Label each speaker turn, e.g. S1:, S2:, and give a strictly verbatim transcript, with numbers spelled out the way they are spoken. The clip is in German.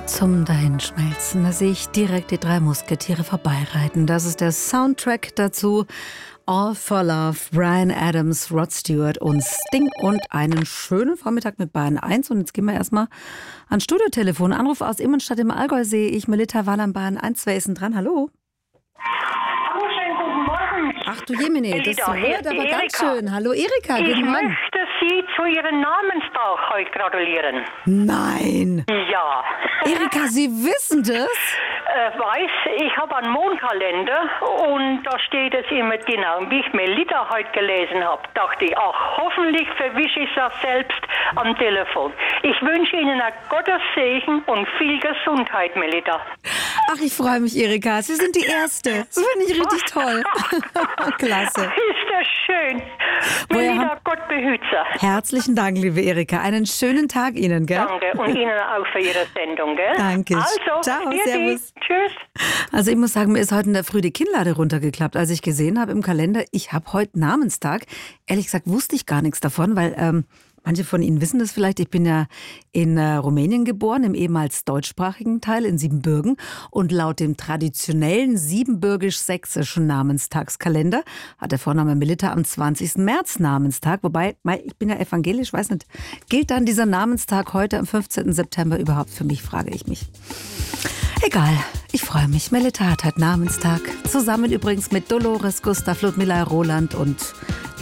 S1: Zum Dahinschmelzen, da sehe ich direkt die drei Musketiere vorbeireiten. Das ist der Soundtrack dazu. All for Love, Bryan Adams, Rod Stewart und Sting und einen schönen Vormittag mit Bayern eins. Und jetzt gehen wir erstmal ans Studiotelefon. Anruf aus Immenstadt im Allgäu sehe ich. Melita Wahl am Bayern eins. Wer ist denn dran? Hallo?
S2: Hallo, schönen guten Morgen.
S1: Ach du Jemine, das
S2: Melita, hier
S1: hört
S2: ist die
S1: aber ganz
S2: Erika.
S1: schön. Hallo Erika,
S2: Ich
S1: guten Morgen.
S2: möchte Sie zu Ihrem Namenstag heute gratulieren.
S1: Nein!
S2: Ja.
S1: Erika, Sie wissen das?
S2: Äh, weiß, ich habe einen Mondkalender und da steht es immer genau. Und wie ich Melita heute gelesen habe, dachte ich, ach, hoffentlich verwische ich das selbst am Telefon. Ich wünsche Ihnen ein Gottes Segen und viel Gesundheit, Melita.
S1: Ach, ich freue mich, Erika. Sie sind die Erste. Das finde ich richtig toll. Klasse.
S2: Ist das schön.
S1: Woher
S2: Melita,
S1: haben-
S2: Gott behütze.
S1: Herzlichen Dank, liebe Erika. Einen schönen Tag Ihnen, gell?
S2: Danke und Ihnen auch für Ihre Sendung, gell?
S1: Danke.
S2: Also,
S1: Ciao,
S2: Vierte.
S1: servus.
S2: Tschüss.
S1: Also ich muss sagen, mir ist heute in der Früh die Kinnlade runtergeklappt, als ich gesehen habe im Kalender, ich habe heute Namenstag. Ehrlich gesagt wusste ich gar nichts davon, weil ähm, manche von Ihnen wissen das vielleicht. Ich bin ja in äh, Rumänien geboren, im ehemals deutschsprachigen Teil in Siebenbürgen. Und laut dem traditionellen siebenbürgisch-sächsischen Namenstagskalender hat der Vorname Melita am zwanzigsten März Namenstag. Wobei, mei, ich bin ja evangelisch, weiß nicht, gilt dann dieser Namenstag heute am fünfzehnten September überhaupt für mich, frage ich mich. Egal, ich freue mich. Melita hat heute Namenstag. Zusammen übrigens mit Dolores, Gustav, Ludmilla, Roland und